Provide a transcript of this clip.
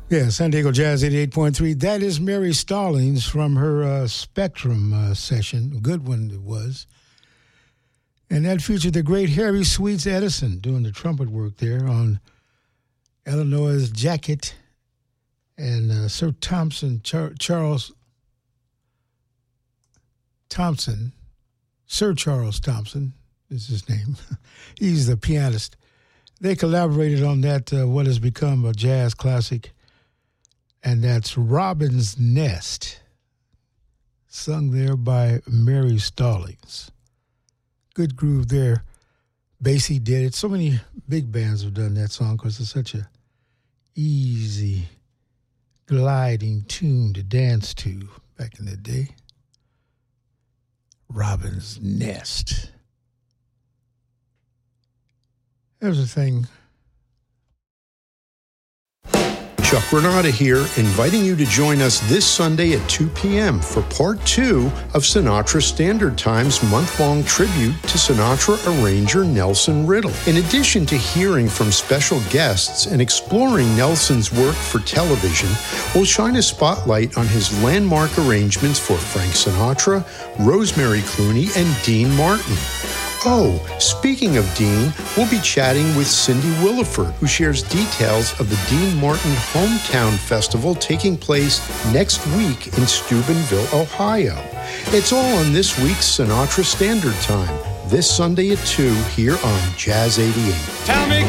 Yeah, San Diego Jazz 88.3. That is Mary Stallings from her Spectrum session. Good one it was. And that featured the great Harry Sweets Edison doing the trumpet work there on Illinois' Jacket. And Sir Thompson, Charles Thompson, Sir Charles Thompson is his name. He's the pianist. They collaborated on that, what has become a jazz classic, and that's Robin's Nest, sung there by Mary Stallings. Good groove there. Basie did it. So many big bands have done that song because it's such a easy, gliding tune to dance to back in the day. Robin's Nest. There's a thing. Chuck Renata here, inviting you to join us this Sunday at 2 p.m. for Part 2 of Sinatra Standard Time's month-long tribute to Sinatra arranger Nelson Riddle. In addition to hearing from special guests and exploring Nelson's work for television, we'll shine a spotlight on his landmark arrangements for Frank Sinatra, Rosemary Clooney, and Dean Martin. Oh, speaking of Dean, we'll be chatting with Cindy Williford, who shares details of the Dean Martin Hometown Festival taking place next week in Steubenville, Ohio. It's all on this week's Sinatra Standard Time, this Sunday at 2 here on Jazz 88. Tell me